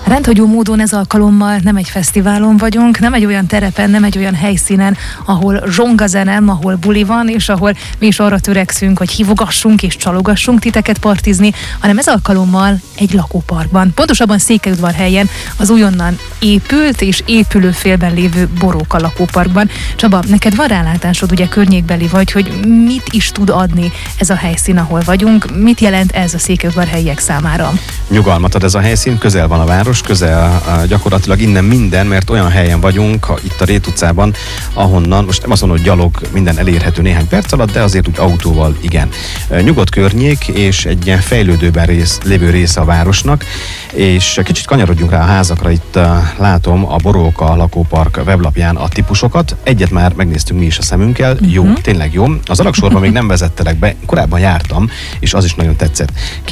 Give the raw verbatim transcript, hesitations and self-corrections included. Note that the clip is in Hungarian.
Rendhagyó módon ez alkalommal nem egy fesztiválon vagyunk, nem egy olyan terepen, nem egy olyan helyszínen, ahol zsongazenem, ahol buli van, és ahol mi is arra törekszünk, hogy hívogassunk és csalogassunk titeket partizni, hanem ez alkalommal egy lakóparkban. Pontosabban Székelyudvarhelyen, az újonnan épült és épülő félben lévő Boróka lakóparkban. Csaba, neked van rálátásod, ugye környékbeli vagy, hogy mit is tud adni ez a helyszín, ahol vagyunk, mit jelent ez a székelyudvarhelyiek számára? Nyugalmat ad ez a helyszín, közel van a város, közel gyakorlatilag innen minden, mert olyan helyen vagyunk, ha itt a Rét utcában, ahonnan, most nem azt mondom, hogy gyalog minden elérhető néhány perc alatt, de azért úgy autóval igen. Nyugodt környék, és egy ilyen fejlődőben rész, lévő része a városnak, és kicsit kanyarodjunk rá a házakra, itt uh, látom a Boróka lakópark weblapján a típusokat, egyet már megnéztünk mi is a szemünkkel, uh-huh. Jó, tényleg jó. Az alagsorban még nem vezettelek be, korábban jártam, és az is nagyon tetszett.